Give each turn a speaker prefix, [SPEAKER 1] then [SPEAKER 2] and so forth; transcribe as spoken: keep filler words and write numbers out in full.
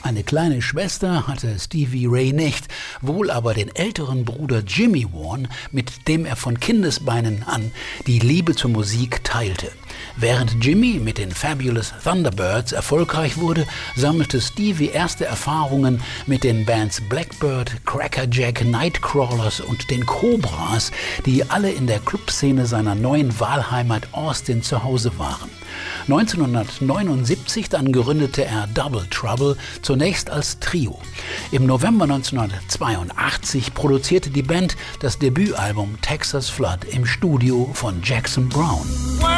[SPEAKER 1] Eine kleine Schwester hatte Stevie Ray nicht, wohl aber den älteren Bruder Jimmie Vaughan, mit dem er von Kindesbeinen an die Liebe zur Musik teilte. Während Jimmie mit den Fabulous Thunderbirds erfolgreich wurde, sammelte Stevie erste Erfahrungen mit den Bands Blackbird, Crackerjack, Nightcrawlers und den Cobras, die alle in der Clubszene seiner neuen Wahlheimat Austin zu Hause waren. neunzehnhundertneunundsiebzig dann gründete er Double Trouble, zunächst als Trio. Im November neunzehnhundertzweiundachtzig produzierte die Band das Debütalbum Texas Flood im Studio von Jackson Browne.